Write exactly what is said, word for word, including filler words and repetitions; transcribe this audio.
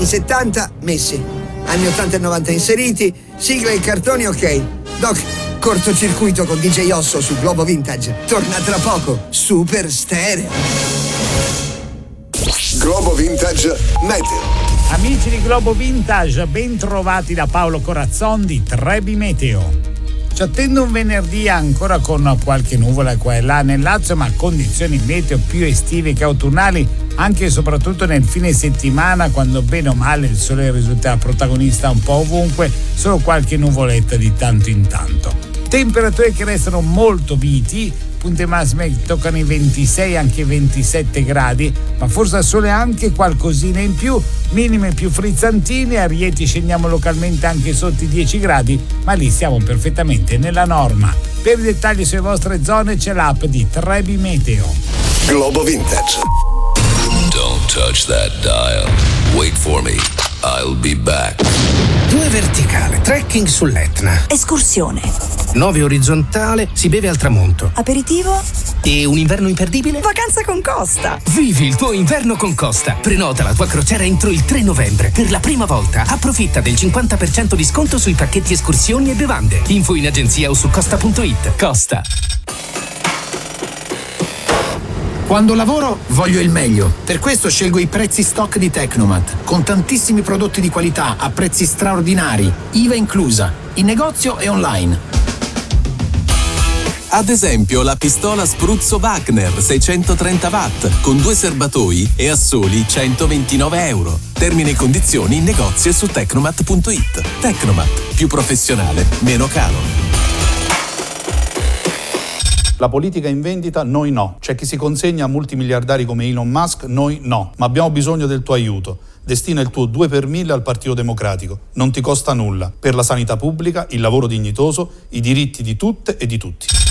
settanta messi, anni ottanta e novanta inseriti, sigle e cartoni ok. Doc, cortocircuito con D J Osso su Globo Vintage. Torna tra poco, super stereo. Globo Vintage Meteo. Amici di Globo Vintage, ben trovati da Paolo Corazzon di Trebi Meteo. Ci attende un venerdì ancora con qualche nuvola qua e là nel Lazio, ma condizioni meteo più estive che autunnali, anche e soprattutto nel fine settimana, quando bene o male il sole risulta protagonista un po' ovunque, solo qualche nuvoletta di tanto in tanto. Temperature che restano molto miti, punte massime che toccano i ventisei, anche ventisette gradi, ma forse al sole anche qualcosina in più, minime più frizzantine, a Rieti scendiamo localmente anche sotto i dieci gradi, ma lì siamo perfettamente nella norma. Per i dettagli sulle vostre zone c'è l'app di Trebi Meteo. Globo Vintage. Don't touch that dial. Wait for me. I'll be back. Due verticale, trekking sull'Etna. Escursione. Nove orizzontale, si beve al tramonto. Aperitivo. E un inverno imperdibile? Vacanza con Costa. Vivi il tuo inverno con Costa. Prenota la tua crociera entro il tre novembre. Per la prima volta approfitta del cinquanta per cento di sconto sui pacchetti escursioni e bevande. Info in agenzia o su costa punto it. Costa. Quando lavoro voglio il meglio, per questo scelgo i prezzi stock di Tecnomat, con tantissimi prodotti di qualità a prezzi straordinari, I V A inclusa, in negozio e online. Ad esempio la pistola Spruzzo Wagner seicentotrenta watt con due serbatoi e a soli centoventinove euro. Termini e condizioni in negozio e su tecnomat punto it. Tecnomat, più professionale, meno caro. La politica in vendita, noi no. C'è chi si consegna a multimiliardari come Elon Musk, noi no. Ma abbiamo bisogno del tuo aiuto. Destina il tuo due per mille al Partito Democratico. Non ti costa nulla. Per la sanità pubblica, il lavoro dignitoso, i diritti di tutte e di tutti.